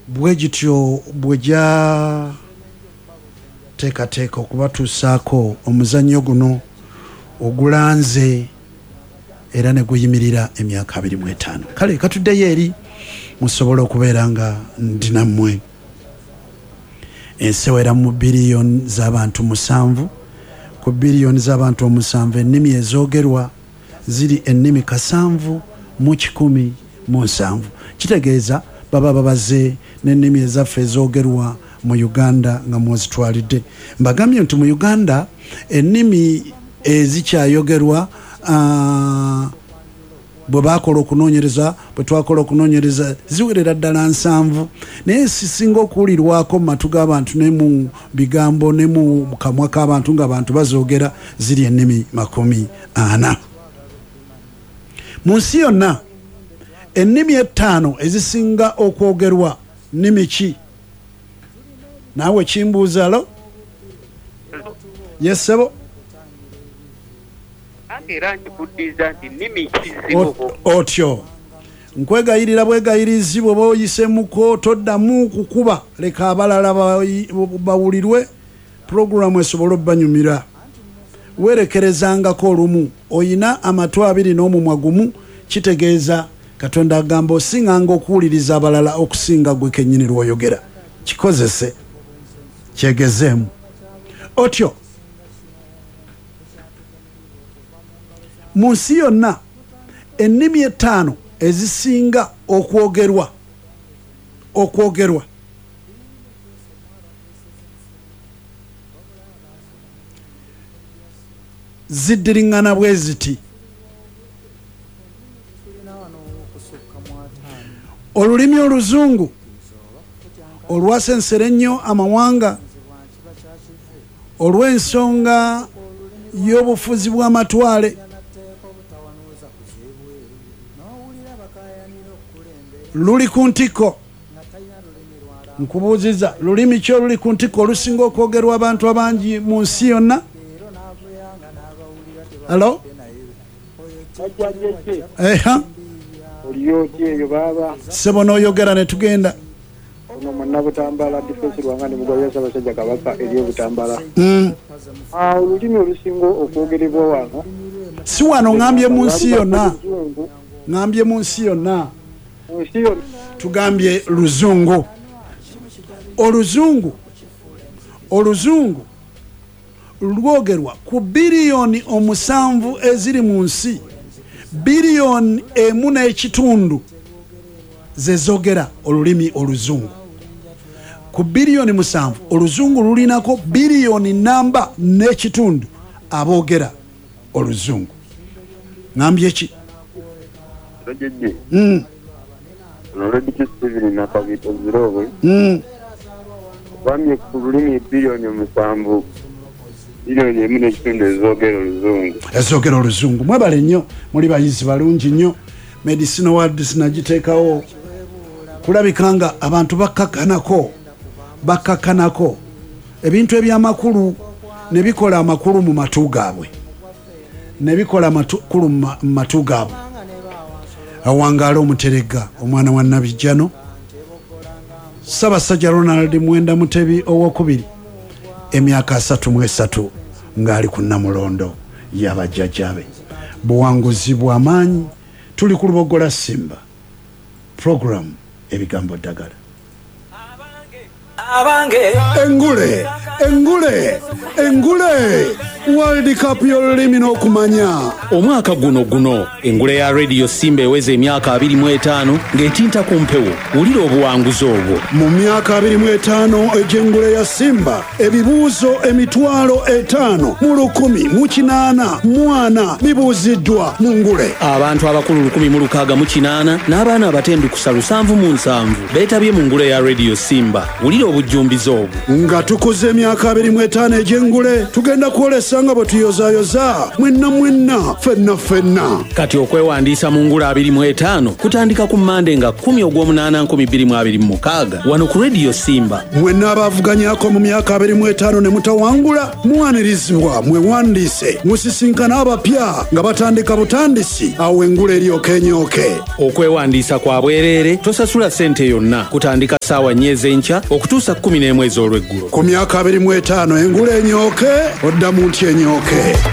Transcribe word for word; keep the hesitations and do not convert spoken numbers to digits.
bwegityo bweja teka teka okubatuusaako omuzannyo guno ogulanze era ne guyimirira emyaka abiri mu etaano. Kale katuddeyo eri musobole okubeera nga ndi nammwe. Ensi ewera mu biliyoni z'abantu musanvu. Ku biliyoni z'abantu omusanvu ennimi ezoogerwa ziri ennimi kasanvu mu kikumi mu nsanvu. Kitegeeza baba babaze n'ennimi ezaffe ezoogerwa mu Uganda nga mwozitwalidde. Mbagambye nti mu Uganda ennimi ezikyayogerwa uh, bwe bakola okunoonyereza bwe twakola okunoonyereza ziwerera ddala nsanvu, naye sisinga okuwulirwako mu matu g'abantu ne mu bigambo ne mu kamwa k'abantu ng'abantu bazoogera ziri ennimi makumi ana. Mu nsi yonna ennimi ettaano ezisinga okwogerwa nnimi ki? Naawe kimbuuza lo? Yes sebo? Otyo nkwegayirira bwegayirizi bwe boyisemuko toddamu kukuba, leka abalala bawulirwe programu esobola obbanyumira. Werekerezangako olumu, oyina amatu abiri n'omumwa gumu, kitegeeza Katonda agamba osinganga okuwuliriza abalala okusinga gwe kennyini lw'oyogera. Kikozese kyegezeemu. Otyo mu nsi yonna ennimi ettaano ezisinga okwogerwa okwogerwa ziddiringana bwe ziti: olulimi oluzungu olwasensera ennyo amawanga olw'ensonga y'obufuzi bw'amatwale, luli ku ntikko. Nkubuuziza, lulimi ki oluli ku ntikko olusinga okwogerwa abantu abangi mu nsi yonna? Halo? Eha? Olyoki eyo baba? Sebo n'oyogera ne tugenda. Ono mwana Butambala defense lwangani mugwesa basajja kabaka eriyo Butambala. Mm. Ah, olulimi olusinga okwogerebwa wano. Si wano, ngambye mu nsi yonna. Ngambye mu nsi yonna. Tugambye luzungu. Oluzungu oluzungu lwogerwa ku biliyoni omusanvu eziri mu nsi. Biliyoni emu n'ekitundu zezogera olulimi oluzungu. Ku biliyoni musanvu oluzungu lulinako biliyoni namba n'ekitundu aboogera oluzungu. Ngambye ki? Mm. Already just living in a bit of zero. Mm. Bamye ku lulimi biliyoni musanvu. Biliyoni emu n'ekitundu ezoogera oluzungu. Ezoogera oluzungu. Mwebale nnyo, muli bayizi balungi nnyo. Medicinal Words nagiteekawo. Kulabika nga abantu bakkakanako bakkakanako ebintu eby'amakulu ne bikola amakulu mu matu gaabwe. Ne bikola amakulu mu matu gaabwe. Awangaala Omuterega omwana wa Nabijjano, Ssaabasajja Ronald Mwenda Mutebi owokubiri, emyaka asatu mu esatu ng'ali ku Namulondo y'abajjajjabe. Buwanguzi bw'amaanyi, tuli ku Lubogola Simba program ebigambo ddagala. Engule engule engule World Cup y'olulimi n'okumanya. Omwaka guno guno engule ya Radio Simba eweze emyaka abiri mu etaano ng'etinta ku mpewo. Wulira obuwanguzi obwo. Mu myaka abiri mu etaano egy'engule ya Simba, ebibuuzo emitwalo etaano mu lukumi mu kinaana mu ana bibuuziddwa mu ngule. Abantu abakulu lukumi mu lukaaga mu kinaana n'abaana abatendukusa lusanvu mu nsanvu beetabye mu ngule ya Radio Simba. Wulira bujjumbiza obwo. Nga tukuze emyaka abiri mu etaano egy'engule tugenda kwolesa nga bwe tuyozaayoza mwenna mwenna ffenna ffenna. Kati okwewandiisa mu ngula abiri mu etaano kutandika ku Mande nga kumi ogw'omunaana nkumi bbiri mu abiri mu mukaaga wano ku Radio Simba. Mwenna abaavuganyako mu myaka abiri mu etaano ne mutawangula muwanirizibwa mwewandiise musisinkana abapya nga batandika butandisi awo engula eryoka enyooke. Okwewandiisa kwa bwereere tosasula ssente yonna kutandika ssaawa nnya ez'enkya okutuusa kumi n'emu ez'olweggulo. Ku myaka abiri mu etaano engula enyooke oddamu nti enyooke.